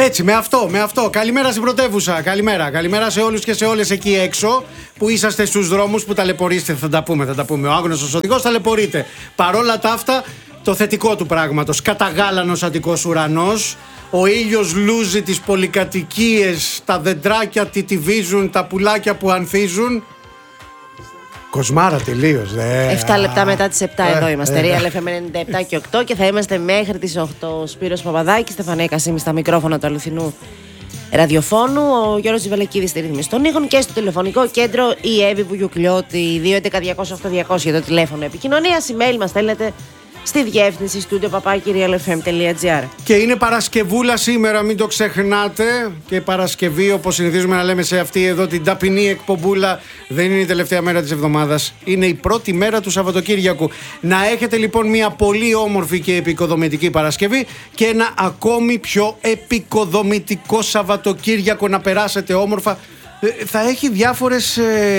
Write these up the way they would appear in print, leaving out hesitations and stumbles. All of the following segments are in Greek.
Έτσι, με αυτό. Καλημέρα στην πρωτεύουσα. Καλημέρα σε όλους και σε όλες εκεί έξω που είσαστε στους δρόμους, που ταλαιπωρείστε. Θα τα πούμε. Ο άγνωστος οδηγός ταλαιπωρείται. Παρόλα τα αυτά, το θετικό του πράγματος. Καταγάλανος Αττικός ουρανός. Ο ήλιος λούζει τις πολυκατοικίες. Τα δεντράκια τιτιβίζουν, τα πουλάκια που ανθίζουν. Κοσμάρα τελείως. 7 λεπτά μετά τις 7 εδώ είμαστε. Real FM 97 και 8 και θα είμαστε μέχρι τις 8. Σπύρος Παπαδάκης, Στεφανία Κασίμη στα μικρόφωνα του αληθινού ραδιοφώνου. Ο Γιώργος Τζιβελεκίδης στη ρύθμιση των ήχων και στο τηλεφωνικό κέντρο η Εύη Βουγιουκλιώτη. 211-200-8200 για το τηλέφωνο επικοινωνίας. Email μας στέλνετε στη διεύθυνση studio@realfm.gr. Και είναι Παρασκευούλα σήμερα, μην το ξεχνάτε. Και Παρασκευή, όπως συνηθίζουμε να λέμε σε αυτή εδώ την ταπεινή εκπομπούλα, δεν είναι η τελευταία μέρα της εβδομάδας. Είναι η πρώτη μέρα του Σαββατοκύριακου. Να έχετε λοιπόν μια πολύ όμορφη και επικοδομητική Παρασκευή και ένα ακόμη πιο επικοδομητικό Σαββατοκύριακο να περάσετε όμορφα. Θα έχει διάφορες...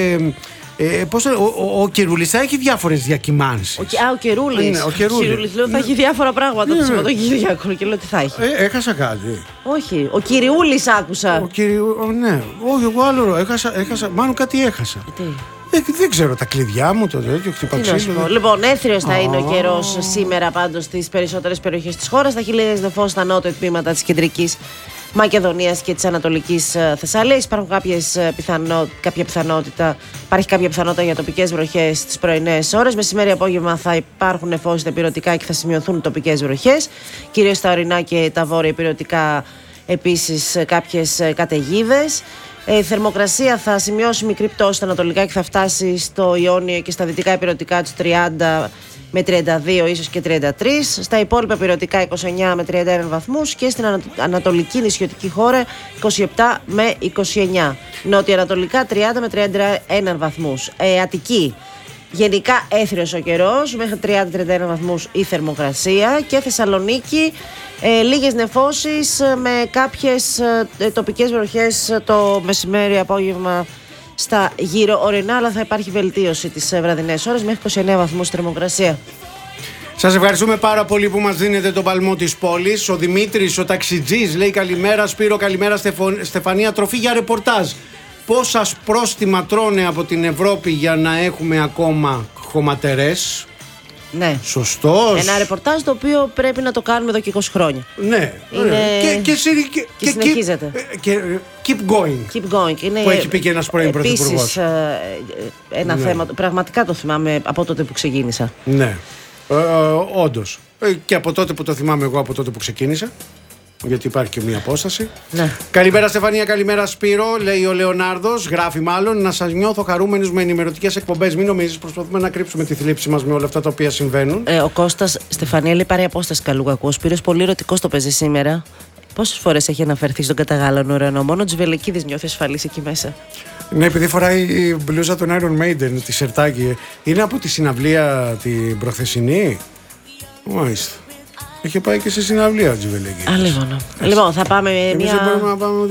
ο Κερούλης θα έχει διάφορες διακυμάνσεις. Ο Κερούλης. Ο Κερούλης. Λέω θα έχει διάφορα πράγματα το Σαββατοκύριακο και λέω τι θα έχει. Έχασα κάτι. Όχι. Ο Κυριούλης άκουσα. Ναι. Όχι, εγώ άλλο έχασα. Μάλλον κάτι έχασα. Δεν ξέρω τα κλειδιά μου, το τέτοιο χτυπαξίλιο. Λοιπόν, έθριος θα είναι ο καιρός σήμερα πάντως στις περισσότερες περιοχές της χώρας. Θα έχει λίγες νεφώσεις στα νότια τμήματα της κεντρικής Μακεδονίας και της Ανατολικής Θεσσαλίας. Υπάρχει κάποια πιθανότητα για τοπικές βροχές τις πρωινές ώρες. Μεσημέρι απόγευμα θα υπάρχουν νεφώσεις στα ηπειρωτικά και θα σημειωθούν τοπικές βροχές. Κυρίως στα ορεινά και τα βόρεια ηπειρωτικά επίσης κάποιες καταιγίδες. Θερμοκρασία θα σημειώσει μικρή πτώση στα ανατολικά και θα φτάσει στο Ιόνιο και στα δυτικά ηπειρωτικά τους 30 με 32 ίσως και 33, στα υπόλοιπα ηπειρωτικά 29 με 31 βαθμούς και στην ανατολική νησιωτική χώρα 27 με 29. Νότια-ανατολικά 30 με 31 βαθμούς. Αττική, γενικά έθριος ο καιρός, μέχρι 30-31 βαθμούς η θερμοκρασία και Θεσσαλονίκη λίγες νεφώσεις με κάποιες τοπικές βροχές το μεσημέρι απόγευμα στα γύρω ορεινά, αλλά θα υπάρχει βελτίωση τις βραδινές ώρες μέχρι 29 βαθμούς θερμοκρασία. Σας ευχαριστούμε πάρα πολύ που μας δίνετε τον παλμό της πόλης. Ο Δημήτρης, ο ταξιτζής, λέει καλημέρα Σπύρο, καλημέρα Στεφανία, τροφή για ρεπορτάζ. Πόσα πρόστιμα τρώνε από την Ευρώπη για να έχουμε ακόμα χωματερές. Ναι. Σωστός. Ένα ρεπορτάζ το οποίο πρέπει να το κάνουμε εδώ και 20 χρόνια. Ναι. Είναι... Και συνεχίζεται. Keep going. Είναι... Που έχει πει και ένας πρώην πρωθυπουργός. Επίσης ένα θέμα, πραγματικά το θυμάμαι από τότε που ξεκίνησα. Ναι, όντως. Και από τότε που το θυμάμαι εγώ, από τότε που ξεκίνησα. Γιατί υπάρχει και μία απόσταση. Ναι. Καλημέρα Στεφανία, καλημέρα Σπύρο, λέει ο Λεωνάρδος. Γράφει μάλλον να σας νιώθω χαρούμενους με ενημερωτικές εκπομπές. Μην νομίζεις, προσπαθούμε να κρύψουμε τη θλίψη μας με όλα αυτά τα οποία συμβαίνουν. Ο Κώστας, Στεφανία, λέει πάρει απόσταση καλού κακού. Ο Σπύρος πολύ ερωτικός το παίζει σήμερα. Πόσες φορές έχει αναφερθεί στον καταγάλανο ουρανό? Μόνο ο Τζιβελεκίδης νιώθει ασφαλής εκεί μέσα. Ναι, επειδή φοράει η μπλούζα των Iron Maiden, τη σερτάκι. Είναι από τη συναυλία την προχθεσινή. Μάλιστα. Είχε πάει και σε συναυλία ο Τζιβελεκίδης. Λοιπόν, θα πάμε Εμείς μια... μπορούμε να πάμε...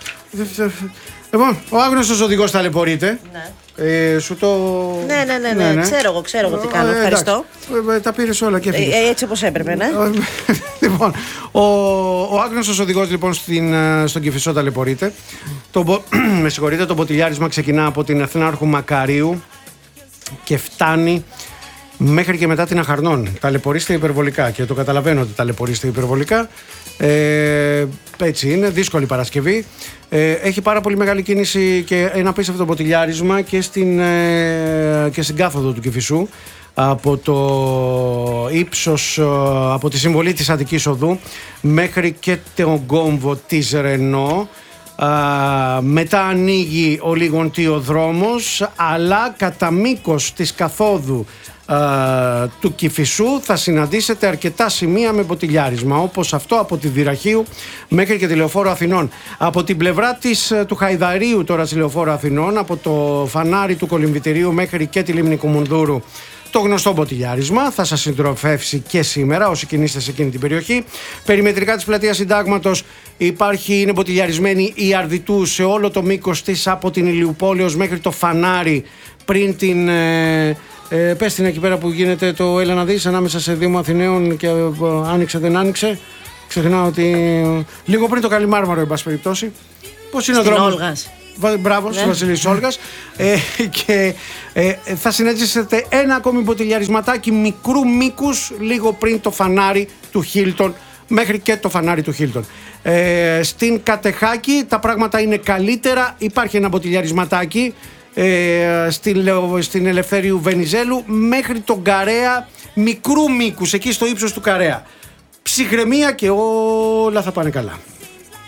Λοιπόν, ο άγνωστος οδηγός ταλαιπωρείται. Ναι. Σου το... Ναι. Ξέρω εγώ τι κάνω. Ευχαριστώ. Τα πήρες όλα και έφυγες. Έτσι όπως έπρεπε, ναι. Λοιπόν, ο άγνωστος οδηγός λοιπόν στον Κηφισό ταλαιπωρείται. Με συγχωρείτε, το μποτιλιάρισμα ξεκινά από την Εθνάρχου Μακαρίου και φτάνει μέχρι και μετά την Αχαρνών. Ταλαιπωρείστε υπερβολικά και το καταλαβαίνω ότι ταλαιπωρείστε υπερβολικά. Έτσι είναι, δύσκολη Παρασκευή. Έχει πάρα πολύ μεγάλη κίνηση και ένα απίστευτο μποτιλιάρισμα και στην κάθοδο του Κηφισού από το ύψος, από τη συμβολή της Αττικής Οδού μέχρι και τον κόμβο της Ρενό. Μετά ανοίγει ο Λιγοντή δρόμος, αλλά κατά μήκος της καθόδου του Κηφισού θα συναντήσετε αρκετά σημεία με μποτιλιάρισμα, όπως αυτό από τη Δυραχείου μέχρι και τη Λεωφόρο Αθηνών. Από την πλευρά του Χαϊδαρίου τώρα στη Λεωφόρο Αθηνών, από το φανάρι του Κολυμβητηρίου μέχρι και τη Λίμνη Κουμουνδούρου, το γνωστό μποτιλιάρισμα θα σας συντροφεύσει και σήμερα όσοι κινείστε σε εκείνη την περιοχή. Περιμετρικά της πλατείας Συντάγματος είναι μποτιλιαρισμένη η Αρδιτού σε όλο το μήκος της, από την Ηλιουπόλεως μέχρι το φανάρι πριν την... πες την εκεί πέρα που γίνεται το έλα να δεις, ανάμεσα σε Δήμο Αθηναίων και άνοιξε δεν άνοιξε. Ξεχνάω ότι λίγο πριν το Καλιμάρμαρο, εν πάση περιπτώσει. Πώς είναι στην ο δρόμος. Όλγας. Μπράβο, στη Βασιλής Όλγας. Και θα συναντήσετε ένα ακόμη μποτιλιαρισματάκι μικρού μήκους λίγο πριν το φανάρι του Χίλτον, μέχρι και το φανάρι του Χίλτον. Στην Κατεχάκη τα πράγματα είναι καλύτερα. Υπάρχει ένα μποτιλιαρισματάκι στην Ελευθερίου Βενιζέλου μέχρι τον Καρέα μικρού μήκους, εκεί στο ύψος του Καρέα. Ψυχραιμία και όλα θα πάνε καλά.